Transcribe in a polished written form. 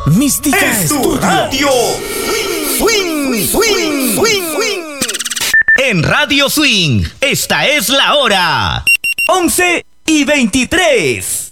Mística es tu Estudio. radio. Swing, swing, swing, swing. En Radio Swing, esta es la hora. 11:23.